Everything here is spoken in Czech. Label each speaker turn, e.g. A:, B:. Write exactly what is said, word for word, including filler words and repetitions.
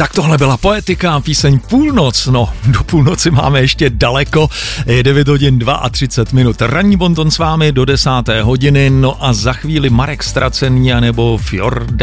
A: Tak tohle byla Poetika, píseň Půlnoc. No, do půlnoci máme ještě daleko, je devět hodin třicet dva minut. Ranní bonton s vámi do desáté hodiny, no a za chvíli Marek Stracený nebo Fjorda